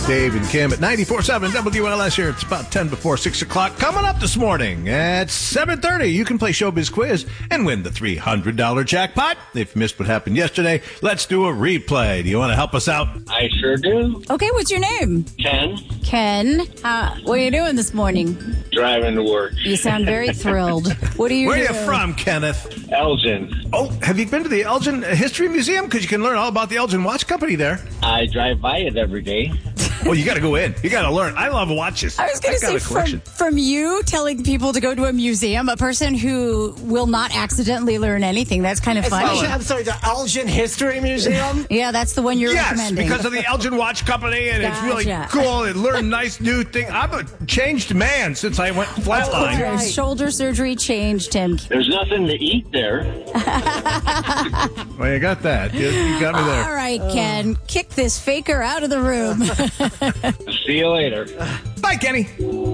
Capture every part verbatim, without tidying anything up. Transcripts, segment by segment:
Dave and Kim at ninety-four point seven W L S here. It's about ten before six o'clock. Coming up this morning at seven thirty, you can play Showbiz Quiz and win the three hundred dollars jackpot. If you missed what happened yesterday, let's do a replay. Do you want to help us out? I sure do. Okay, what's your name? Ken. Ken. Uh, what are you doing this morning? Driving to work. You sound very thrilled. What are you Where are doing? you from, Kenneth? Elgin. Oh, have you been to the Elgin History Museum? Because you can learn all about the Elgin Watch Company there. I drive by it every day. Well, you got to go in. You got to learn. I love watches. I was going to got say, a collection. from, from you telling people to go to a museum, a person who will not accidentally learn anything, that's kind of funny. Especially, I'm sorry, the Elgin History Museum? Yeah, that's the one you're Yes, recommending. because of the Elgin Watch Company, and it's really Gotcha. cool and learn nice new things. I'm a changed man since I went flatline. Your shoulder surgery changed him. Thereh nothing to eat there. Well, you got that. You, you got me there. All right, Ken, kick this faker out of the room. See you later. Bye, Kenny.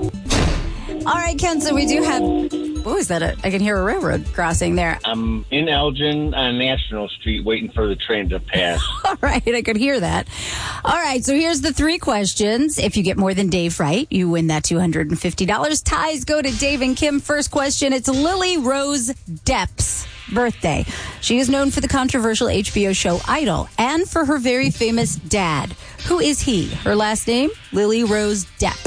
All right, Ken, so we do have... What was that? I can hear a railroad crossing there. I'm in Elgin on National Street waiting for the train to pass. All right, I could hear that. All right, so here's the three questions. If you get more than Dave right, you win that two hundred fifty dollars. Ties go to Dave and Kim. First question, it's Lily Rose Depp's birthday. She is known for the controversial H B O show Idol and for her very famous dad. Who is he? Her last name, Lily Rose Depp.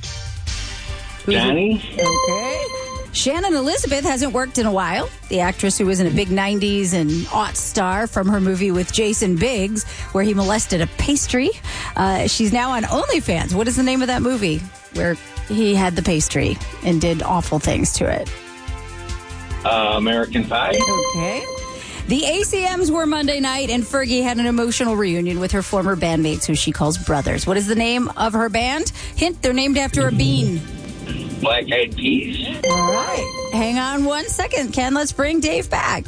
Who's Johnny? it? Okay. Shannon Elizabeth hasn't worked in a while. The actress who was in a big nineties and aught star from her movie with Jason Biggs, where he molested a pastry. Uh, she's now on OnlyFans. What is the name of that movie where he had the pastry and did awful things to it? Uh, American Pie? Okay. The A C Ms were Monday night, and Fergie had an emotional reunion with her former bandmates, who she calls brothers. What is the name of her band? Hint, they're named after a bean. Black Eyed Peas? All right. Hang on one second, Ken. Let's bring Dave back.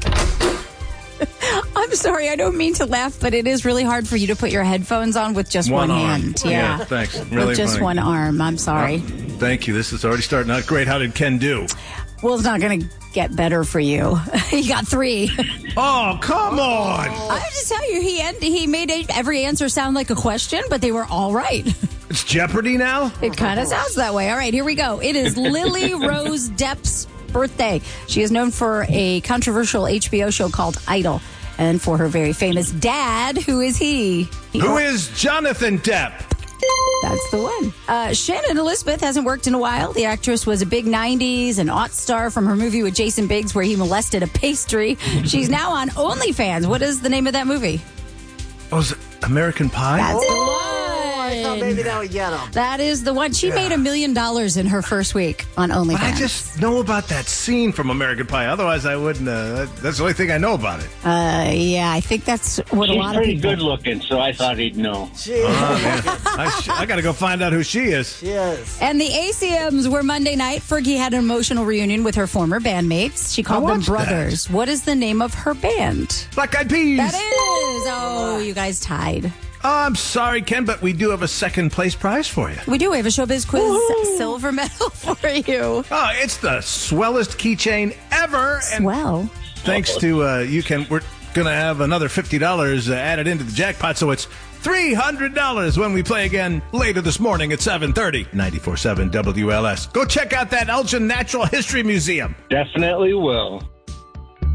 I'm sorry. I don't mean to laugh, but it is really hard for you to put your headphones on with just one, One arm. hand. Yeah, Yeah. thanks. Really with just funny. one arm. I'm sorry. Oh, thank you. This is already starting out great. How did Ken do? Well, it's not going to get better for you. He got three. Oh, come on. I have to tell you, he end, he made every answer sound like a question, but they were all right. It's Jeopardy now? It kind of sounds that way. All right, here we go. It is Lily Rose Depp's birthday. She is known for a controversial H B O show called Idol, and for her very famous dad. Who is he? he Who is Jonathan Depp? That's the one. Uh, Shannon Elizabeth hasn't worked in a while. The actress was a big nineties and aught star from her movie with Jason Biggs, where he molested a pastry. She's now on OnlyFans. What is the name of that movie? Oh, is it American Pie? That's the one. I thought maybe that would get him. That is the one. She made a million dollars in her first week on OnlyFans. But I just know about that scene from American Pie. Otherwise, I wouldn't. Uh, that's the only thing I know about it. Uh, yeah, I think that's what She's a lot of pretty people. good looking, so I thought he'd know. She is. I, sh- I got to go find out who she is. She is. And the A C Ms were Monday night. Fergie had an emotional reunion with her former bandmates. She called I them watched brothers. What is the name of her band? Black Eyed Peas. That is. Oh, you guys tied. Oh, I'm sorry, Ken, but we do have a second place prize for you. We do. We have a Showbiz Quiz silver medal for you. Oh, it's the swellest keychain ever. And Well, thanks to uh, you, Ken, we're going to have another fifty dollars uh, added into the jackpot, so it's three hundred dollars when we play again later this morning at seven thirty. ninety-four point seven W L S. Go check out that Elgin Natural History Museum. Definitely will.